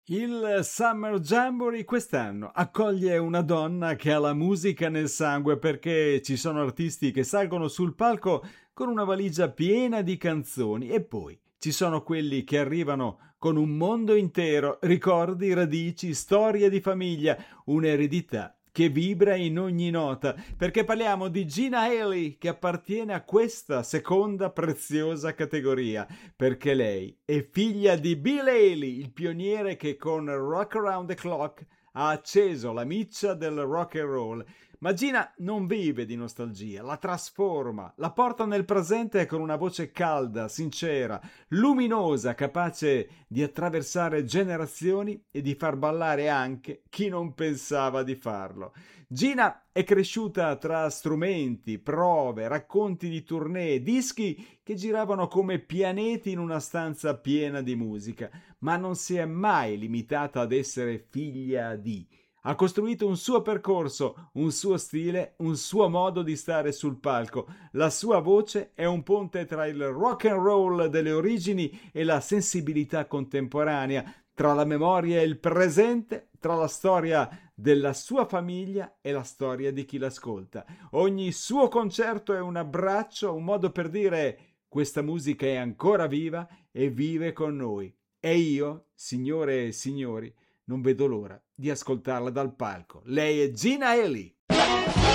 Il Summer Jamboree quest'anno accoglie una donna che ha la musica nel sangue perché ci sono artisti che salgono sul palco con una valigia piena di canzoni e poi ci sono quelli che arrivano con un mondo intero, ricordi, radici, storie di famiglia, un'eredità che vibra in ogni nota, perché parliamo di Gina Haley che appartiene a questa seconda preziosa categoria, perché lei è figlia di Bill Haley, il pioniere che con Rock Around the Clock ha acceso la miccia del rock and roll. Ma Gina non vive di nostalgia, la trasforma, la porta nel presente con una voce calda, sincera, luminosa, capace di attraversare generazioni e di far ballare anche chi non pensava di farlo. Gina è cresciuta tra strumenti, prove, racconti di tournée, dischi che giravano come pianeti in una stanza piena di musica, ma non si è mai limitata ad essere figlia di. Ha costruito un suo percorso, un suo stile, un suo modo di stare sul palco. La sua voce è un ponte tra il rock and roll delle origini e la sensibilità contemporanea, tra la memoria e il presente, tra la storia della sua famiglia e la storia di chi l'ascolta. Ogni suo concerto è un abbraccio, un modo per dire: questa musica è ancora viva e vive con noi. E io, signore e signori, non vedo l'ora di ascoltarla dal palco. Lei è Gina Haley.